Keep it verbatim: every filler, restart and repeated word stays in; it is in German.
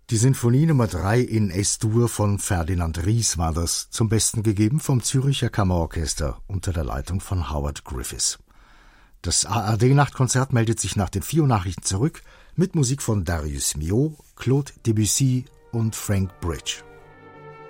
Die Sinfonie Nummer drei in Es-Dur von Ferdinand Ries war das, zum Besten gegeben vom Zürcher Kammerorchester unter der Leitung von Howard Griffiths. Das A R D-Nachtkonzert meldet sich nach den vier Uhr Nachrichten zurück mit Musik von Darius Milhaud, Claude Debussy und Frank Bridge.